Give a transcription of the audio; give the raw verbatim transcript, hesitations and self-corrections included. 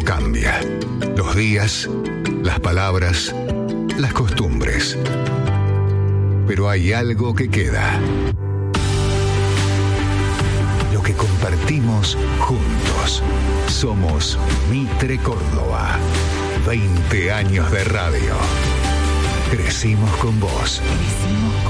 cambia. Los días, las palabras, las costumbres. Pero hay algo que queda. Lo que compartimos juntos. Somos Mitre Córdoba. veinte años de radio. Crecimos con vos. Crecimos